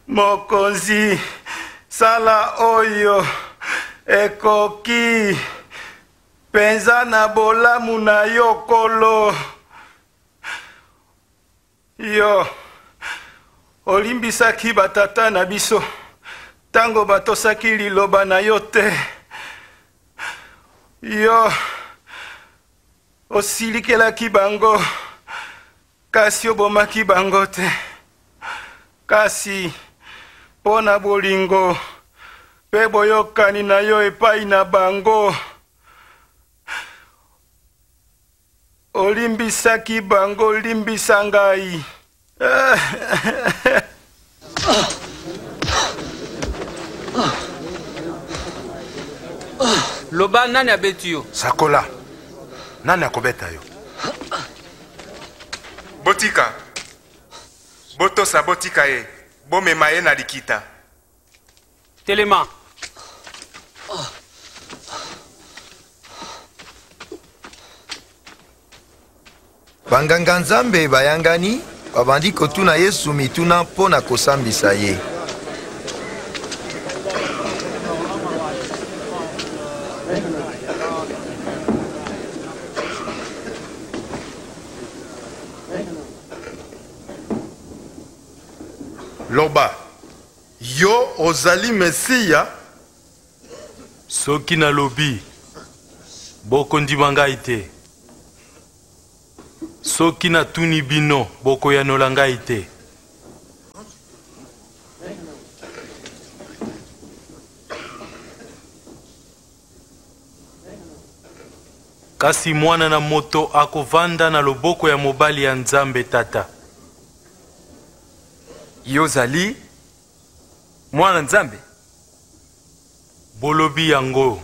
Mokonzi sala oyo ekoki penza na bolamu na yo kolo. Yo olimbisaki batata na biso tango batosaki liloba na yo te. Yo osilikelaki bango kasi obomaki bango te. Kasi pona bolingo pe boyokani na yo epai na bango olimbisaki bango, olimbisa ngai. Loba nani abeti yo? Sakola. Nani akobeta yo? Botika. Botosa botika ye. Bomema ye na likita. Telema. Banganga Nzambe bayangani babandi kotuna Yesu mituna pona kosambisa ye. Loba, yo ozali Mesia? Soki na lobi, boko ndimanga ite. Soki na tuni bino, boko ya nolanga ite. Kasi mwana na moto akovanda na loboko ya mobali ya Nzambe tata. Yozali mwana Nzambe. Bolobi yango.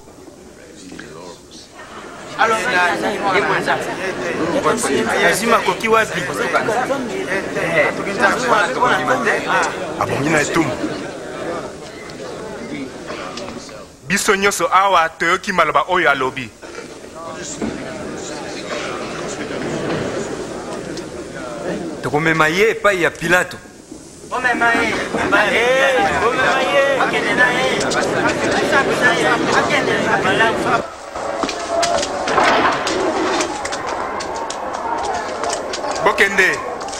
Lazima koki wapi? Abongina etumbu. Biso nyoso awa toyoki maloba oyo alobi. Tokomema ye epai ya Pilato. Bokende.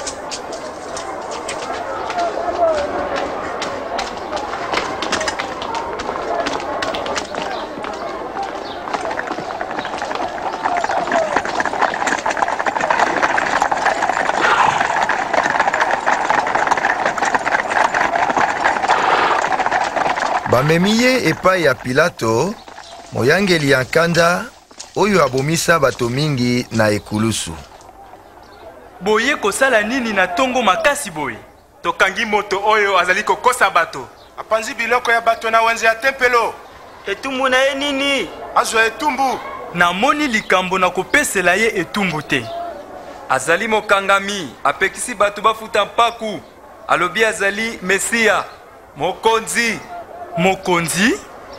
Bamemi ye epai ya Pilato, moyangeli ya nkanda oyo abomisa bato mingi na ekulusu. Boye kosala nini na tongo makasi boye? Tokangi moto oyo azali kokosa bato. Apanzi biloko ya bato na wenze ya tempelo. Etumbu na ye nini? Azwa etumbu. Namoni likambo na kopesela ye etumbu te. Azali mokangami, apekisi bato bafuta mpaku. Alobi azali Mesia, mokonzi. Mokonzi?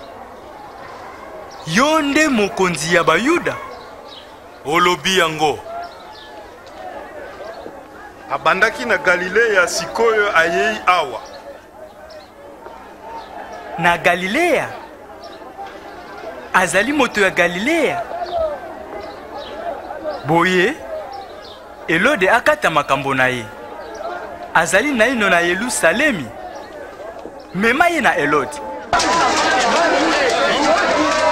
Yo nde mokonzi ya Bayuda? Olobi yango. Abandaki na Galilea sikoyo ayei awa. Na Galilea? Azali moto ya Galilea? Boye, Elode akata makambo na ye. Azali naino na Yerusalemi. Mema ye na Elode.